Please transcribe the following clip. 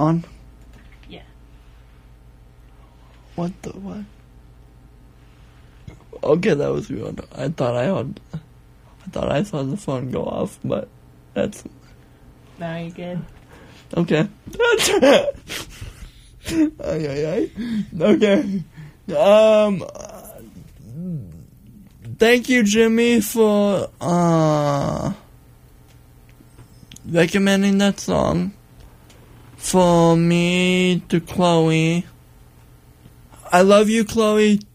on? Yeah. What the what? Okay, that was good. I thought I saw the phone go off, but that's Now you're good. okay. Ay. Okay. Thank you, Jimmy, for recommending that song for me to Chloe. I love you, Chloe.